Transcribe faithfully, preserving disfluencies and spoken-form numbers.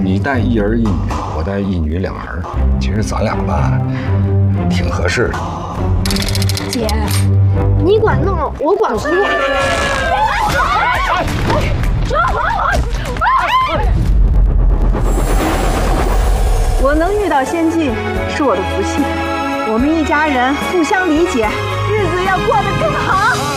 你带一儿一女，我带一女两儿，其实咱俩吧，挺合适的。 姐，你管弄，我管护。 我能遇到仙姬是我的福气，我们一家人互相理解，日子要过得更好。